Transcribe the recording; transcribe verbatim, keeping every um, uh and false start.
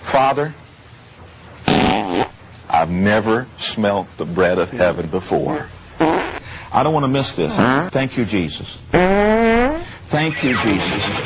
Father, I've never smelt the bread of heaven before. I don't want to miss this. Thank you, Jesus. Thank you, Jesus.